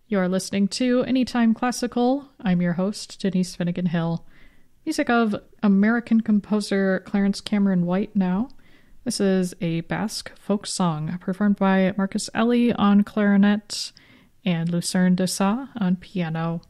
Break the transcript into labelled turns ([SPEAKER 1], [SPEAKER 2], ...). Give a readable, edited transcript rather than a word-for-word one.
[SPEAKER 1] You're listening to Anytime Classical. I'm your host, Denise Finnegan Hill. Music of American composer Clarence Cameron White now. This is a Basque folk song performed by Marcus Ellie on clarinet and Lucerne Dessau on piano.